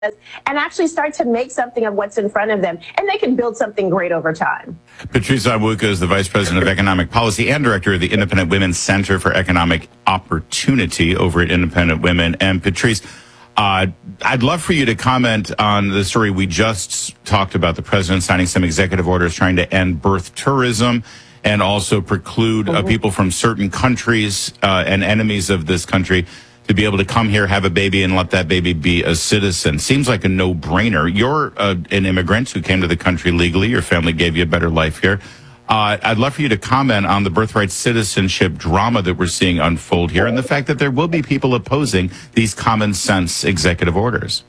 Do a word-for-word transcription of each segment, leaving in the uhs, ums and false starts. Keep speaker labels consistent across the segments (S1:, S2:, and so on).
S1: and actually start to make something of what's in front of them, and they can build something great over time.
S2: Patrice Onwuka is the Vice President of Economic Policy and Director of the Independent Women's Center for Economic Opportunity over at Independent Women. And Patrice, uh, I'd love for you to comment on the story we just talked about, the president signing some executive orders trying to end birth tourism and also preclude uh, people from certain countries uh, and enemies of this country to be able to come here, have a baby, and let that baby be a citizen. Seems like a no-brainer. You're uh, an immigrant who came to the country legally. Your family gave you a better life here. Uh, I'd love for you to comment on the birthright citizenship drama that we're seeing unfold here and the fact that there will be people opposing these common sense executive orders.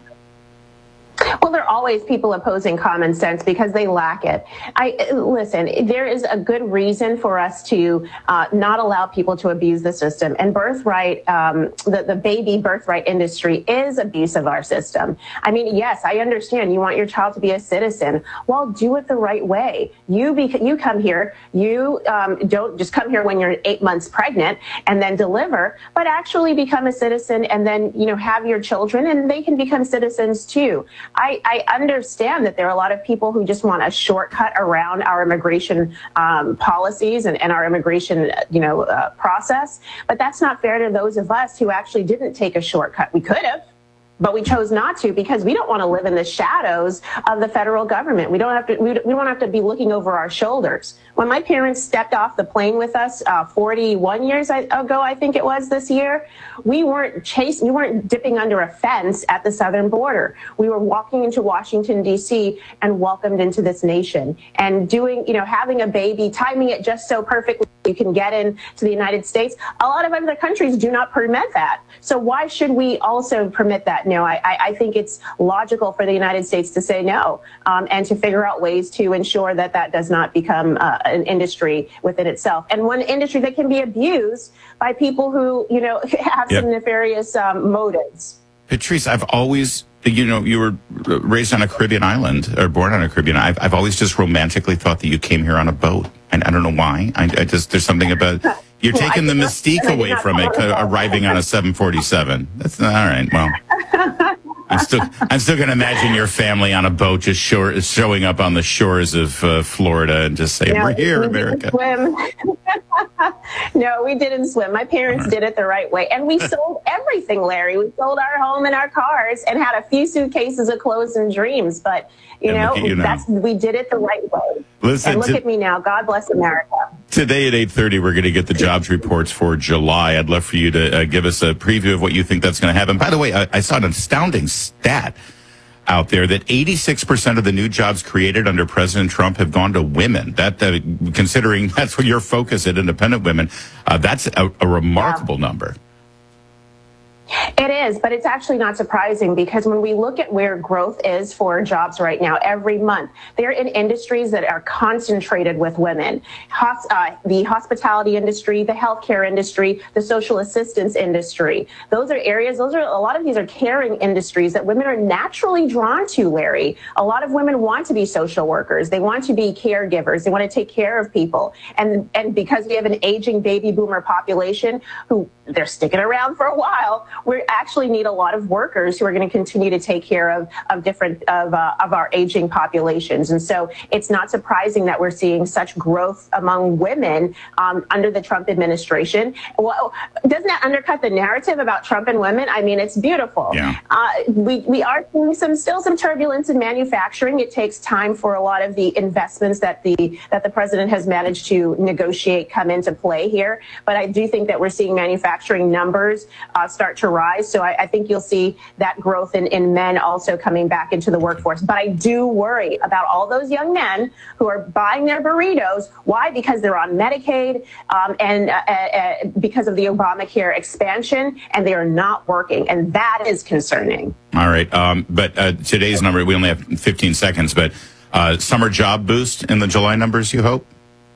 S1: Well, there are always people opposing common sense because they lack it. I listen, there is a good reason for us to uh, not allow people to abuse the system. And birthright, um, the, the baby birthright industry is abuse of our system. I mean, yes, I understand you want your child to be a citizen. Well, do it the right way. You be, you come here, you um, don't just come here when you're eight months pregnant and then deliver, but actually become a citizen and then, you know, have your children and they can become citizens too. I, I understand that there are a lot of people who just want a shortcut around our immigration um, policies and, and our immigration, you know, uh, process. But that's not fair to those of us who actually didn't take a shortcut. We could have, but we chose not to because we don't want to live in the shadows of the federal government. We don't have to. We don't have to be looking over our shoulders. When my parents stepped off the plane with us uh, forty-one years ago, I think it was this year, we weren't chased. We weren't dipping under a fence at the southern border. We were walking into Washington, D C and welcomed into this nation and doing, you know, having a baby, timing it just so perfectly you can get into the United States. A lot of other countries do not permit that. So why should we also permit that? No, I, I think it's logical for the United States to say no um, and to figure out ways to ensure that that does not become uh, an industry within itself. And one industry that can be abused by people who, you know, have yep. some nefarious um, motives.
S2: Patrice, I've always, you know, you were raised on a Caribbean island or born on a Caribbean. I've, I've always just romantically thought that you came here on a boat. And I don't know why. I, I just, there's something about, you're well, taking the mystique away from it, uh, arriving on a seven forty-seven. That's all right. Well, I'm still, I'm still going to imagine your family on a boat just shore, showing up on the shores of uh, Florida and just saying, no, we're here, we America.
S1: Swim. No, we didn't swim. My parents right. did it the right way. And we sold everything, Larry. We sold our home and our cars and had a few suitcases of clothes and dreams. But, you and know, you that's we did it the right way. Listen, and look to, at me now. God bless America.
S2: Today at eight thirty, we're going to get the jobs reports for July. I'd love for you to uh, give us a preview of what you think that's going to happen. By the way, I, I saw an astounding stat out there that eighty-six percent of the new jobs created under President Trump have gone to women. That, uh, considering that's what your focus at Independent Women, uh, that's a, a remarkable yeah. number.
S1: It is, but it's actually not surprising because when we look at where growth is for jobs right now, every month, they're in industries that are concentrated with women. Hos- uh, the hospitality industry, the healthcare industry, the social assistance industry. Those are areas, those are, a lot of these are caring industries that women are naturally drawn to, Larry. A lot of women want to be social workers. They want to be caregivers. They want to take care of people. And, and because we have an aging baby boomer population who they're sticking around for a while, we actually need a lot of workers who are going to continue to take care of of different of uh, of our aging populations. And so it's not surprising that we're seeing such growth among women um, under the Trump administration. Well, doesn't that undercut the narrative about Trump and women? I mean, it's beautiful.
S2: Yeah.
S1: Uh, we we are seeing some still some turbulence in manufacturing. It takes time for a lot of the investments that the that the president has managed to negotiate come into play here. But I do think that we're seeing manufacturing numbers uh, start to rise. So I, I think you'll see that growth in, in men also coming back into the workforce. But I do worry about all those young men who are buying their burritos. Why? Because they're on Medicaid um, and uh, uh, because of the Obamacare expansion, and they are not working. And that is concerning.
S2: All right. Um, but uh, today's number, we only have fifteen seconds, but uh, summer job boost in the July numbers, you hope?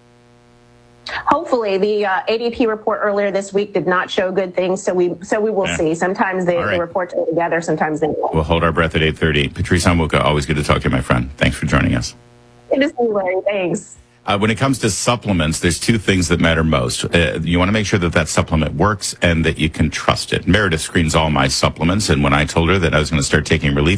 S1: Hopefully, the uh, A D P report earlier this week did not show good things, so we so we will yeah. see. Sometimes they, right. the reports go together, sometimes they won't.
S2: We'll hold our breath at eight thirty. Patrice Onwuka, always good to talk to you, my friend. Thanks for joining us.
S1: Good to see you, Larry. Thanks.
S2: Uh, when it comes to supplements, there's two things that matter most. Uh, you want to make sure that that supplement works and that you can trust it. Meredith screens all my supplements, and when I told her that I was going to start taking relief